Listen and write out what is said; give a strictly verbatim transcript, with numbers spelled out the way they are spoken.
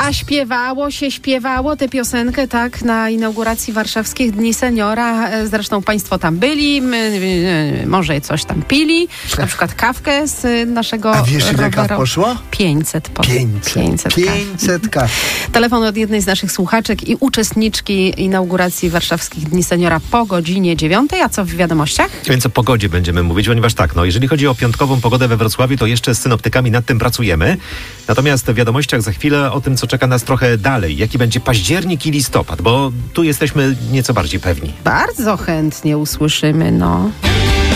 A śpiewało się, śpiewało tę piosenkę, tak, na inauguracji Warszawskich Dni Seniora. Zresztą państwo tam byli, my, może coś tam pili, na przykład kawkę z naszego A wiesz, ile kaw roweru. poszło? pięćset. Po, pięćset. pięćset. pięćset kaw. Telefon od jednej z naszych słuchaczek i uczestniczki inauguracji Warszawskich Dni Seniora po godzinie dziewiątej. A co w wiadomościach? Więc o pogodzie będziemy mówić, ponieważ tak, no jeżeli chodzi o piątkową pogodę we Wrocławiu, to jeszcze z synoptykami nad tym pracujemy. Natomiast w wiadomościach za chwilę o tym, co czeka nas trochę dalej. Jaki będzie październik i listopad, bo tu jesteśmy nieco bardziej pewni. Bardzo chętnie usłyszymy, no.